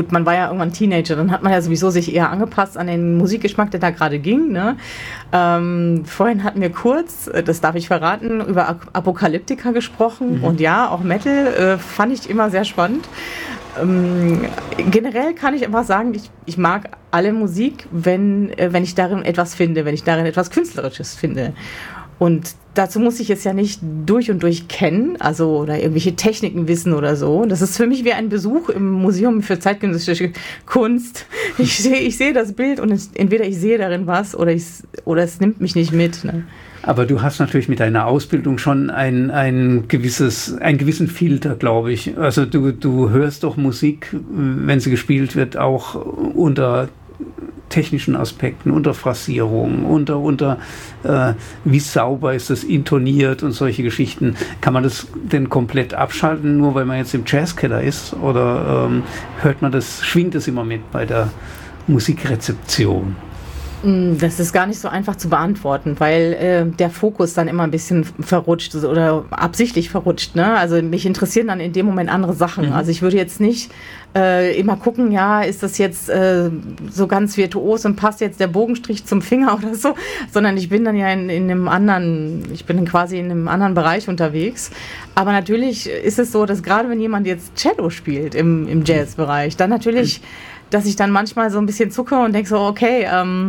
Man war ja irgendwann Teenager, dann hat man ja sowieso sich eher angepasst an den Musikgeschmack, der da gerade ging. Ne? Vorhin hatten wir kurz, das darf ich verraten, über Apokalyptika gesprochen. Und ja, auch Metal fand ich immer sehr spannend. Generell kann ich einfach sagen, ich mag alle Musik, wenn ich darin etwas finde, wenn ich darin etwas Künstlerisches finde. Und dazu muss ich es ja nicht durch und durch kennen, also oder irgendwelche Techniken wissen oder so. Das ist für mich wie ein Besuch im Museum für zeitgenössische Kunst. Ich sehe das Bild und entweder ich sehe darin was oder es nimmt mich nicht mit. Ne? Aber du hast natürlich mit deiner Ausbildung schon einen gewissen Filter, glaube ich. Also du hörst doch Musik, wenn sie gespielt wird, auch unter technischen Aspekten, unter Phrasierung, unter wie sauber ist das intoniert und solche Geschichten. Kann man das denn komplett abschalten, nur weil man jetzt im Jazzkeller ist? Oder schwingt das immer mit bei der Musikrezeption? Das ist gar nicht so einfach zu beantworten, weil der Fokus dann immer ein bisschen verrutscht oder absichtlich verrutscht. Ne? Also mich interessieren dann in dem Moment andere Sachen. Also ich würde jetzt nicht immer gucken, ja, ist das jetzt so ganz virtuos und passt jetzt der Bogenstrich zum Finger oder so, sondern ich bin dann ja quasi in einem anderen Bereich unterwegs. Aber natürlich ist es so, dass gerade wenn jemand jetzt Cello spielt im Jazzbereich, dann natürlich dass ich dann manchmal so ein bisschen zucke und denke so, okay,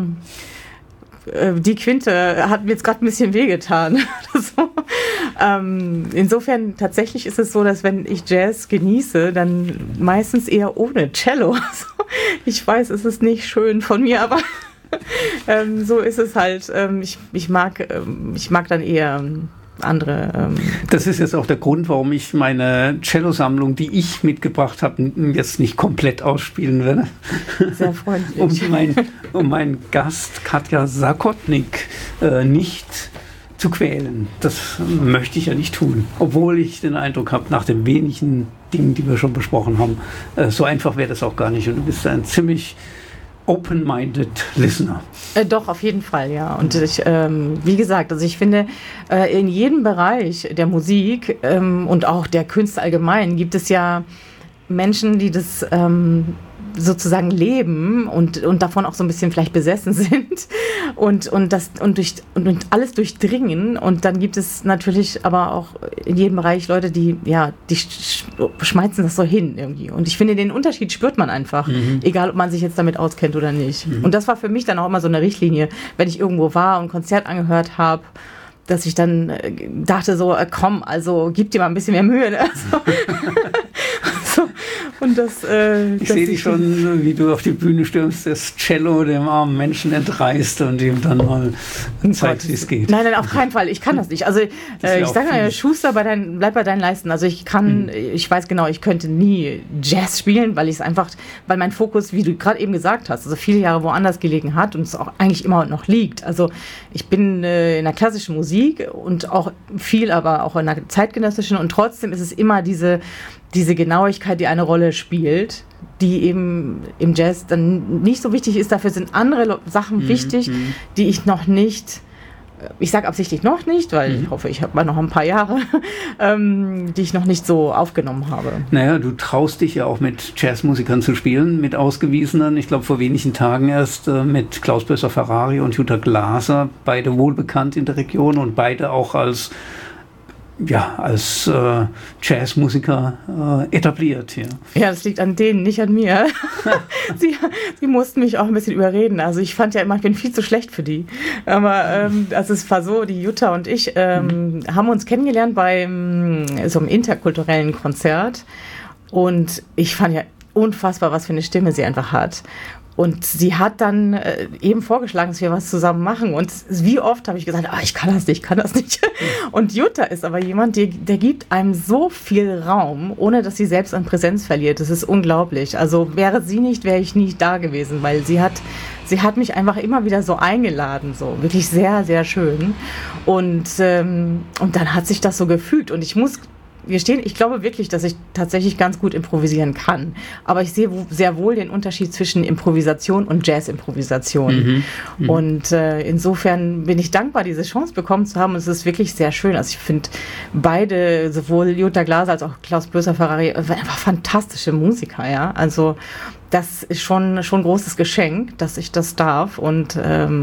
die Quinte hat mir jetzt gerade ein bisschen wehgetan. So. Insofern tatsächlich ist es so, dass wenn ich Jazz genieße, dann meistens eher ohne Cello. Also, ich weiß, es ist nicht schön von mir, aber so ist es halt. Ich mag dann eher andere. Das ist jetzt auch der Grund, warum ich meine Cello-Sammlung, die ich mitgebracht habe, jetzt nicht komplett ausspielen werde. Sehr freundlich. Um meinen Gast Katja Sakotnik nicht zu quälen. Das möchte ich ja nicht tun. Obwohl ich den Eindruck habe, nach den wenigen Dingen, die wir schon besprochen haben, so einfach wäre das auch gar nicht. Und du bist ein ziemlich open-minded Listener. Doch, auf jeden Fall, ja. Und wie gesagt, also ich finde, in jedem Bereich der Musik und auch der Künste allgemein gibt es ja Menschen, die das sozusagen leben und davon auch so ein bisschen vielleicht besessen sind und alles durchdringen. Und dann gibt es natürlich aber auch in jedem Bereich Leute, die schmeißen das so hin irgendwie. Und ich finde, den Unterschied spürt man einfach, egal ob man sich jetzt damit auskennt oder nicht. Und das war für mich dann auch immer so eine Richtlinie, wenn ich irgendwo war und ein Konzert angehört habe, dass ich dann dachte so, komm, also gib dir mal ein bisschen mehr Mühe. Ne? So. Und ich sehe dich schon, wie du auf die Bühne stürmst, das Cello dem armen Menschen entreißt und ihm dann mal zeigst, wie es geht. Nein, auf keinen Fall. Ich kann das nicht. Also ich sage mal, Schuster, bleib bei deinen Leisten. Also ich weiß genau, ich könnte nie Jazz spielen, weil mein Fokus, wie du gerade eben gesagt hast, also viele Jahre woanders gelegen hat und es auch eigentlich immer noch liegt. Also ich bin in der klassischen Musik und auch viel, aber auch in der zeitgenössischen und trotzdem ist es immer diese Genauigkeit, die eine Rolle spielt, die eben im Jazz dann nicht so wichtig ist. Dafür sind andere Sachen wichtig, die ich noch nicht, ich sage absichtlich noch nicht, weil ich hoffe, ich habe mal noch ein paar Jahre, die ich noch nicht so aufgenommen habe. Naja, du traust dich ja auch mit Jazzmusikern zu spielen, mit Ausgewiesenen. Ich glaube, vor wenigen Tagen erst mit Klaus Bösser-Ferrari und Jutta Glaser, beide wohlbekannt in der Region und beide auch als Jazzmusiker etabliert hier. Ja, das liegt an denen, nicht an mir. Sie mussten mich auch ein bisschen überreden. Also ich fand ja immer, ich bin viel zu schlecht für die. Aber also es war so, die Jutta und ich haben uns kennengelernt bei so einem interkulturellen Konzert. Und ich fand ja unfassbar, was für eine Stimme sie einfach hat. Und sie hat dann eben vorgeschlagen, dass wir was zusammen machen. Und wie oft habe ich gesagt, ich kann das nicht. Und Jutta ist aber jemand, der gibt einem so viel Raum, ohne dass sie selbst an Präsenz verliert. Das ist unglaublich. Also wäre sie nicht, wäre ich nicht da gewesen, weil sie hat mich einfach immer wieder so eingeladen, so wirklich sehr, sehr schön. Und dann hat sich das so gefügt. Und ich glaube wirklich, dass ich tatsächlich ganz gut improvisieren kann. Aber ich sehe sehr wohl den Unterschied zwischen Improvisation und Jazz-Improvisation. Und insofern bin ich dankbar, diese Chance bekommen zu haben. Und es ist wirklich sehr schön. Also ich finde beide, sowohl Jutta Glaser als auch Klaus Bösser-Ferrari, einfach fantastische Musiker. Ja? Also das ist schon ein großes Geschenk, dass ich das darf. Und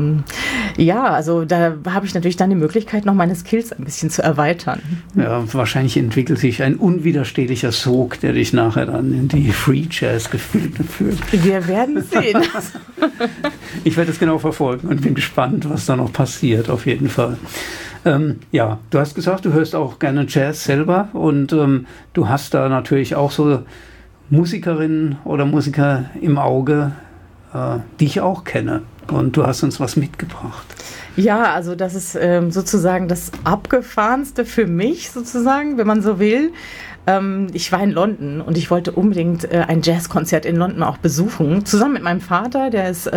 also da habe ich natürlich dann die Möglichkeit, noch meine Skills ein bisschen zu erweitern. Ja, wahrscheinlich entwickelt sich ein unwiderstehlicher Sog, der dich nachher dann in die Free Jazz Gefilde führt. Wir werden sehen. Ich werde es genau verfolgen und bin gespannt, was da noch passiert, auf jeden Fall. Du hast gesagt, du hörst auch gerne Jazz selber und du hast da natürlich auch so Musikerinnen oder Musiker im Auge, die ich auch kenne. Und du hast uns was mitgebracht. Ja, also das ist sozusagen das Abgefahrenste für mich, sozusagen, wenn man so will. Ich war in London und ich wollte unbedingt ein Jazzkonzert in London auch besuchen, zusammen mit meinem Vater, der ist,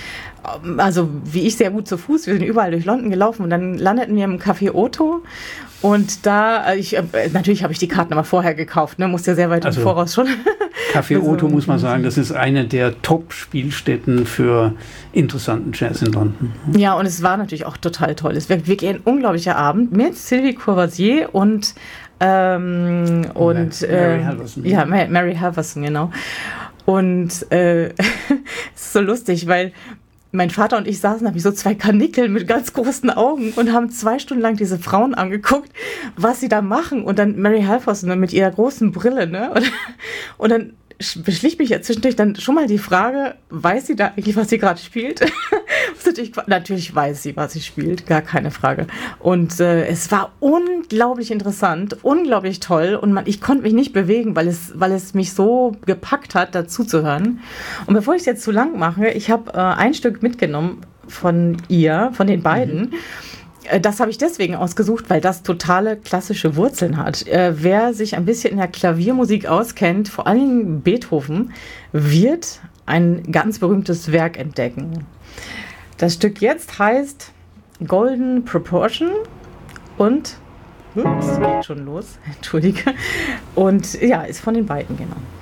wie ich, sehr gut zu Fuß. Wir sind überall durch London gelaufen und dann landeten wir im Café Otto. Und da, natürlich habe ich die Karten aber vorher gekauft, ne? Musste ja sehr weit im Voraus schon. Café Otto, muss man sagen, das ist eine der Top-Spielstätten für interessanten Jazz in London. Ja, und es war natürlich auch total toll. Es war wirklich ein unglaublicher Abend mit Sylvie Courvoisier und Mary Halverson. Ja, Mary Halverson, genau. Und es ist so lustig, weil mein Vater und ich saßen da wie so zwei Kanickel mit ganz großen Augen und haben 2 Stunden lang diese Frauen angeguckt, was sie da machen. Und dann Mary Halverson mit ihrer großen Brille, ne? Und dann beschlich mich ja zwischendurch dann schon mal die Frage, weiß sie da eigentlich, was sie gerade spielt? Natürlich weiß sie, was sie spielt, gar keine Frage. Und es war unglaublich interessant, unglaublich toll und ich konnte mich nicht bewegen, weil es mich so gepackt hat, dazu zu hören. Und bevor ich es jetzt zu lang mache, ich habe ein Stück mitgenommen von den beiden. Das habe ich deswegen ausgesucht, weil das totale klassische Wurzeln hat. Wer sich ein bisschen in der Klaviermusik auskennt, vor allen Dingen Beethoven, wird ein ganz berühmtes Werk entdecken. Das Stück jetzt heißt Golden Proportion und, geht schon los, entschuldige, und ja, ist von den beiden, genau.